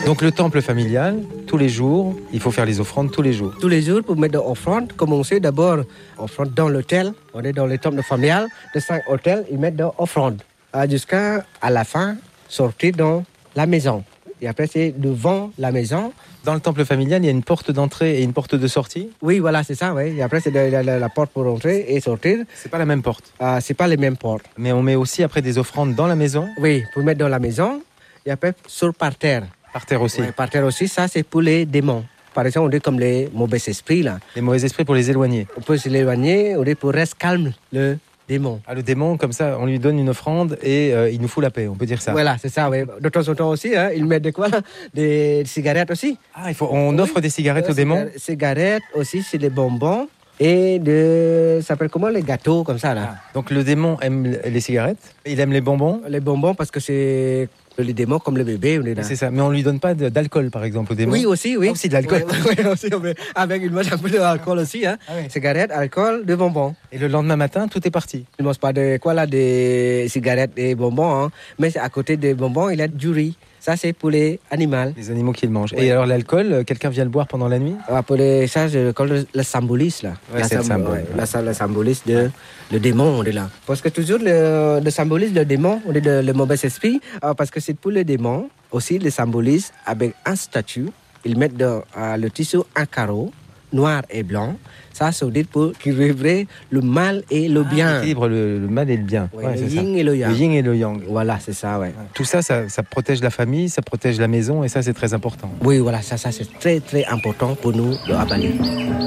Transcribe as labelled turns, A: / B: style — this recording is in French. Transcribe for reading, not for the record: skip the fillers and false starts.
A: Donc le temple familial, tous les jours, il faut faire les offrandes tous les jours.
B: Tous les jours, pour mettre de l'offrande, commencer d'abord offrande dans l'hôtel. On est dans le temple familial, de 5 hôtels, ils mettent de l'offrande. Jusqu'à la fin, sortir dans la maison. Et après, c'est devant la maison.
A: Dans le temple familial, il y a une porte d'entrée et une porte de sortie.
B: Oui, voilà, c'est ça, oui. Et après, c'est la porte pour entrer et sortir.
A: C'est pas la même porte.
B: C'est pas les mêmes portes.
A: Mais on met aussi après des offrandes dans la maison.
B: Oui, pour mettre dans la maison. Et après, sur par terre.
A: Par terre aussi.
B: Ouais, par terre aussi, ça, c'est pour les démons. Par exemple, on dit comme les mauvais esprits, là.
A: Les mauvais esprits pour les éloigner.
B: On peut se l'éloigner, on dit pour rester calme, le démon.
A: Le démon, comme ça, on lui donne une offrande et il nous fout la paix, on peut dire ça.
B: Voilà, c'est ça, oui. De temps en temps aussi, ils mettent des cigarettes aussi.
A: On offre des cigarettes aux démons.
B: Cigarettes aussi, c'est des bonbons. Et ça s'appelle comment, les gâteaux, comme ça, là.
A: Donc le démon aime les cigarettes, il aime les bonbons.
B: Les bonbons, parce que c'est les démons comme le bébé.
A: C'est ça, mais on lui donne pas d'alcool, par exemple, aux démons.
B: Oui, aussi, oui.
A: Aussi de l'alcool.
B: Oui, aussi, avec une mange un peu d'alcool aussi. Cigarettes, alcool, des bonbons.
A: Et le lendemain matin, tout est parti.
B: Il ne mange pas des cigarettes et bonbons, mais à côté des bonbons, il y a du riz. Ça, c'est pour les animaux.
A: Les animaux qui le mangent.
B: Oui.
A: Et alors l'alcool, quelqu'un vient le boire pendant la nuit?
B: Pour ça, le symbolise, là.
A: C'est le symbole.
B: Le symbolise le démon, on est là. Parce que toujours, le symbolise le démon, on est le mauvais esprit. Parce que c'est pour le démon, aussi, le symbolise avec un statut. Ils mettent dans le tissu un carreau, noir et blanc. Ça, c'est dit pour équilibrer le mal et le bien.
A: Équilibre le mal et le bien.
B: Ouais, le yin et le yang.
A: Le yin et le yang.
B: Voilà, c'est ça, ouais.
A: Tout ça, ça protège la famille, ça protège la maison et ça, c'est très important.
B: Oui, voilà, ça c'est très, très important pour nous, le Abali.